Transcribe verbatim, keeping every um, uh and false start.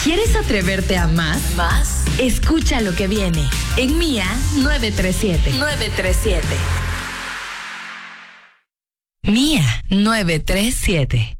¿Quieres atreverte a más? Más. Escucha lo que viene en Mía nueve tres siete. nueve tres siete. Mía nueve tres siete.